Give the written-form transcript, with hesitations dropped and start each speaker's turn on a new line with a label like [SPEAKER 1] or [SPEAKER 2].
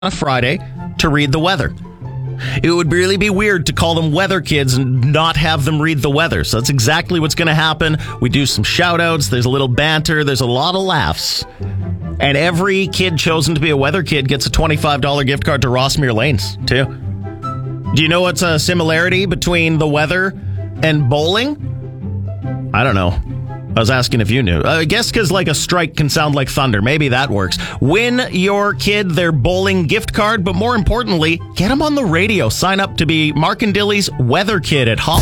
[SPEAKER 1] on a Friday to read the weather. It would really be weird to call them weather kids and not have them read the weather. So that's exactly what's going to happen. We do some shout outs. There's a little banter. There's a lot of laughs. And every kid chosen to be a weather kid gets a $25 gift card to Rossmere Lanes, too. Do you know what's a similarity between the weather and bowling? I don't know. I was asking if you knew. I guess because like a strike can sound like thunder. Maybe that works. Win your kid their bowling gift card, but more importantly, get them on the radio. Sign up to be Mark and Dilly's weather kid at Hop.